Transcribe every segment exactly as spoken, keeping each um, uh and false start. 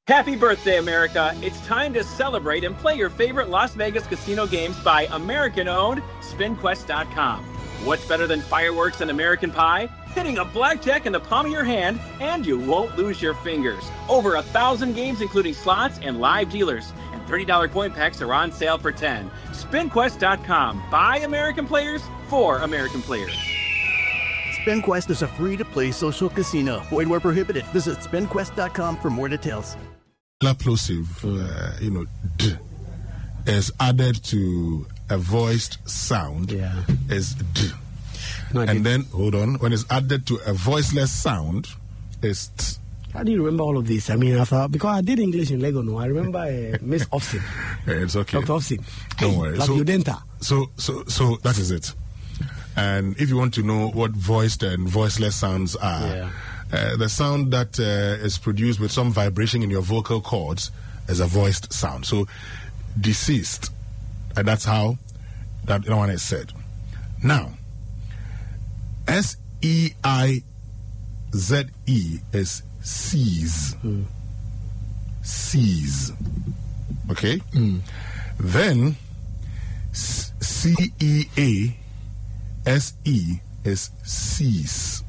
Happy birthday, America. It's time to celebrate and play your favorite Las Vegas casino games by American-owned Spin Quest dot com. What's better than fireworks and American Pie? Hitting a blackjack in the palm of your hand, and you won't lose your fingers. Over a thousand games, including slots and live dealers. And thirty dollars coin packs are on sale for ten dollars. Spin Quest dot com. By American players, for American players. SpinQuest is a free-to-play social casino. Void where prohibited. Visit Spin Quest dot com for more details. Plosive, uh, you know, d is added to a voiced sound. Yeah. Is d. No, and then, hold on, when it's added to a voiceless sound, is t. How do you remember all of this? I mean, I thought, because I did English in Lego, no, I remember uh, Miss Ofsin. It's okay. Doctor Ofsin. Don't worry. Like so, Udenta. So, so, so that is it. And if you want to know what voiced and voiceless sounds are, Yeah. uh, the sound that uh, is produced with some vibration in your vocal cords is a voiced sound. So, deceased, and that's how that one is said. Now, S E I Z E is seize. Mm. Seize. Okay? Mm. Then, C E A S E is cease.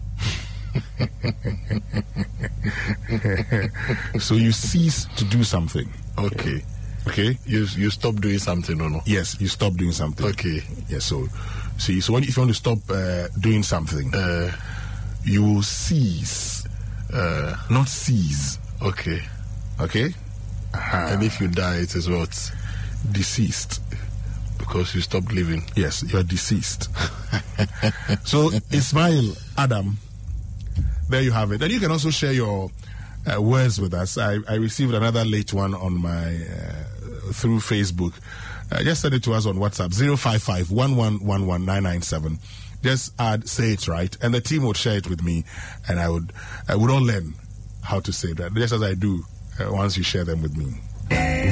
So you cease to do something. Okay. Okay? You you stop doing something or no? Yes, you stop doing something. Okay. Yes, so see, so when, if you want to stop uh, doing something, Uh, you cease, uh, not seize. okay. Okay? Uh-huh. And if you die, it is what? Deceased. Because you stopped living. Yes, you're deceased. So, Ismail Adam, there you have it. And you can also share your uh, words with us. I, I received another late one on my uh, through Facebook. Uh, just send it to us on WhatsApp, zero five five, one one one one, nine nine seven. Just add, say it right, and the team would share it with me, and I would, I would all learn how to say that, just as I do uh, once you share them with me.